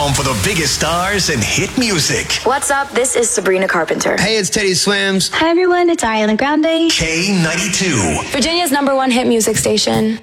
home for the biggest stars and hit music. What's up? This is Sabrina Carpenter. Hey, it's Teddy Swims. Hi everyone, it's Ariana Grande. K92. Virginia's #1 hit music station.